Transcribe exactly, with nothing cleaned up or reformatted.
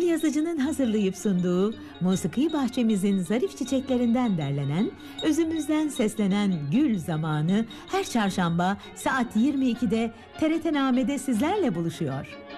Yazıcı'nın hazırlayıp sunduğu Musiki Bahçemizin zarif çiçeklerinden derlenen, özümüzden seslenen Gül Zamanı her çarşamba saat yirmi ikide T R T Name'de sizlerle buluşuyor.